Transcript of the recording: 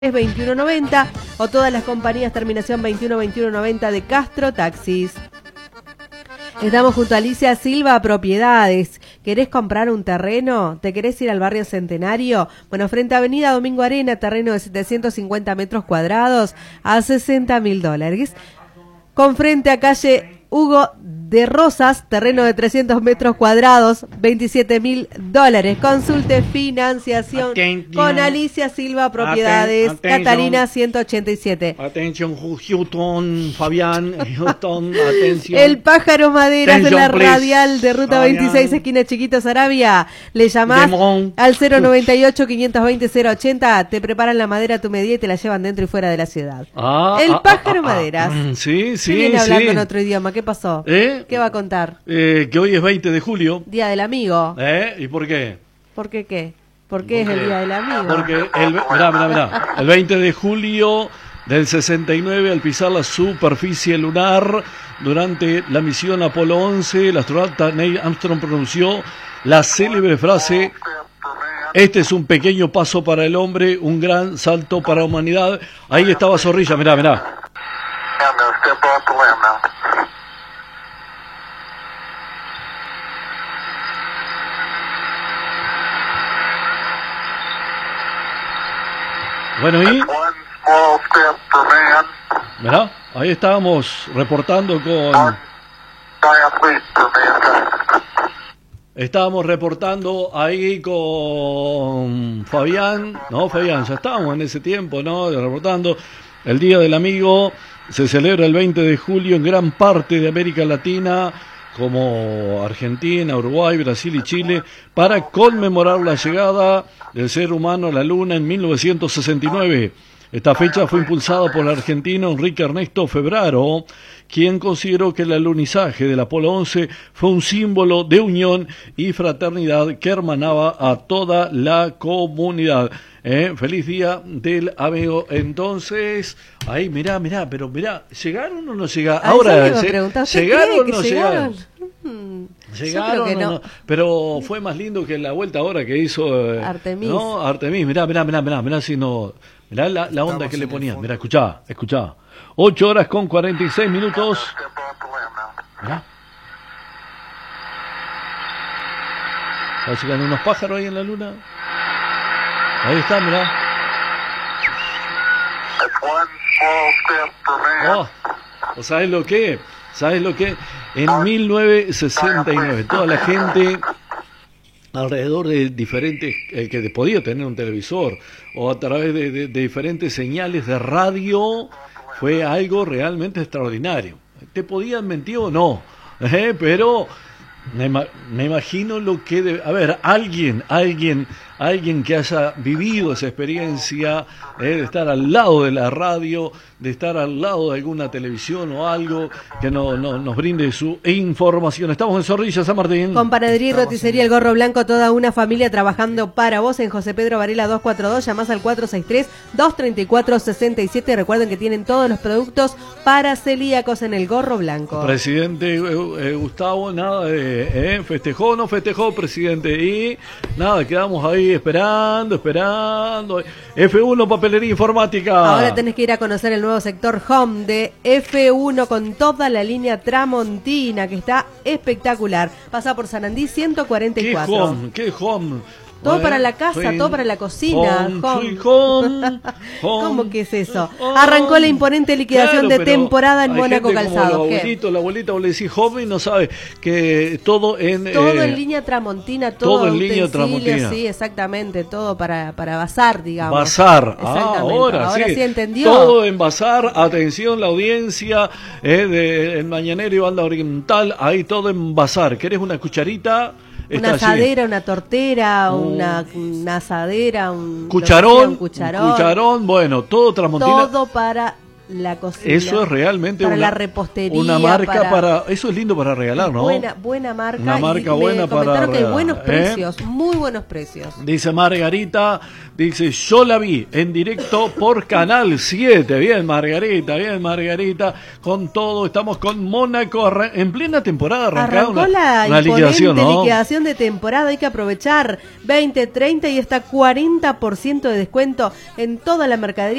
es 2190 o todas las compañías terminación 21-2190 de Castro Taxis. Estamos junto a Alicia Silva Propiedades. ¿Querés comprar un terreno? ¿Te querés ir al barrio Centenario? Bueno, frente a Avenida Domingo Arena, terreno de 750 metros cuadrados a $60.000. Con frente a calle Hugo de Rosas, terreno de 300 metros cuadrados, $27.000. Consulte financiación con Alicia Silva Propiedades, Catalina 187. Atención, Houston, Fabián, Houston, atención. El Pájaro Maderas de la please. Radial de Ruta Fabián. 26, esquina Chiquito Sarabia. Le llamás Demón. al 098-520-080, te preparan la madera a tu medida y te la llevan dentro y fuera de la ciudad. El Pájaro Maderas. Sí, Se viene hablando sí. en otro idioma, ¿qué pasó? ¿Qué va a contar? Que hoy es 20 de julio. Día del amigo. ¿Y por qué? ¿Por qué qué? ¿Por qué es el Día del Amigo? Porque mirá. El 20 de julio del 69, al pisar la superficie lunar durante la misión Apolo 11, el astronauta Neil Armstrong pronunció la célebre frase: "Este es un pequeño paso para el hombre, un gran salto para la humanidad". Ahí estaba Zorrilla, mirá. Bueno, y mirá, ahí estábamos reportando con... Estábamos reportando ahí con Fabián, ya estábamos en ese tiempo, reportando. El Día del Amigo se celebra el 20 de julio en gran parte de América Latina, como Argentina, Uruguay, Brasil y Chile, para conmemorar la llegada del ser humano a la Luna en 1969. Esta fecha fue impulsada por el argentino Enrique Ernesto Febraro, quien consideró que el alunizaje del Apolo 11 fue un símbolo de unión y fraternidad que hermanaba a toda la comunidad. Feliz Día del Amigo. Entonces, ahí mirá, ¿llegaron o no llegaron? Ahora, ¿llegaron o no llegaron? Llegaron que no. Pero fue más lindo que la vuelta ahora que hizo Artemis. Artemis, mirá si no... Mirá la onda que le ponían, mirá, escuchá. 8 horas con 46 minutos. Mirá. ¿Están llegando unos pájaros ahí en la luna? Ahí está, mirá. ¿Sabes lo que? En 1969, toda la gente alrededor de diferentes, que podía tener un televisor o a través de diferentes señales de radio, fue algo realmente extraordinario. ¿Te podían mentir o no? Pero me imagino lo que alguien que haya vivido esa experiencia de estar al lado de la radio, de estar al lado de alguna televisión o algo que nos brinde su información. Estamos en Zorrilla, San Martín. Con Panadería y Roticería El Gorro Blanco, toda una familia trabajando para vos en José Pedro Varela 242. Llamás al 463-234-67. Recuerden que tienen todos los productos para celíacos en El Gorro Blanco. Presidente Gustavo, nada de festejó o no festejó, presidente, y nada, quedamos ahí esperando. F1 Papelería Informática. Ahora tenés que ir a conocer el nuevo sector Home de F1 con toda la línea Tramontina, que está espectacular. Pasa por San Andí 144. ¿Qué home? Todo para la casa, todo para la cocina. Home. ¿Cómo que es eso? Arrancó la imponente liquidación de temporada en Mónaco Calzados. La abuelita, vos le decís home y no sabe que todo en línea Tramontina, todo en línea Tramontina. Sí, exactamente, todo para bazar, digamos. Bazar, ahora sí entendió. Todo en bazar, atención la audiencia el Mañanero y Banda Oriental, ahí todo en bazar. ¿Querés una cucharita? Una asadera, una tortera, una asadera, un cucharón, bueno, todo Tramontina. Todo para la cocina. Eso es realmente para la repostería. Una marca para... Eso es lindo para regalar, ¿no? Buena marca. Una marca y buena para comentaron que hay regalar, buenos precios, muy buenos precios. Dice Margarita, dice, yo la vi en directo por Canal 7. Bien, Margarita, con todo. Estamos con Mónaco en plena temporada. Arrancó la liquidación, ¿no? Liquidación de temporada. Hay que aprovechar 20, 30 y hasta 40% de descuento en toda la mercadería